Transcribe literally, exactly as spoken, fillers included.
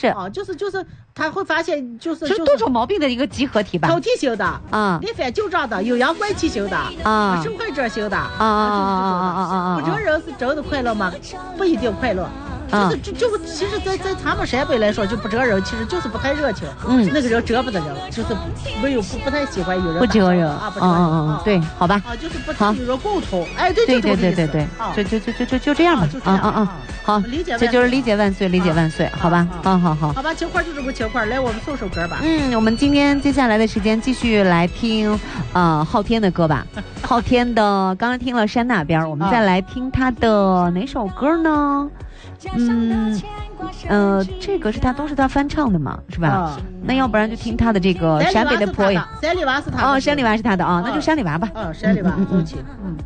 是啊，就是就是他会发现就是就是多种毛病的一个集合体吧。 头体型的啊， 内反旧胀的，阴阳怪气型的啊， 受害者型的啊啊啊啊啊啊！ 不这人是真的快乐吗？不一定快乐。就是就就其实在，在在他们陕北来说，就不折人，其实就是不太热情。 嗯， 那个人折不得人，就是没有不不太喜欢与人不折人啊，不折人。嗯嗯嗯，对，好吧。 啊，就是不与人沟通。哎，对， 对对对对对，就就就就就就这样吧。啊啊啊，好， 理解， 这就是理解万岁，理解万岁，好吧？好好好。 好吧，情况就这么情况，来我们送首歌吧。 嗯，我们今天接下来的时间继续来听呃昊天的歌吧。昊天的刚刚听了山那边，我们再来听他的哪首歌呢？嗯，呃，这个是他都是他翻唱的嘛，是吧？ 啊、 那要不然就听他的这个陕北的婆姨。 山里娃是他的哦，山里娃是他的啊，那就山里娃吧。 嗯，山里娃，走起。嗯。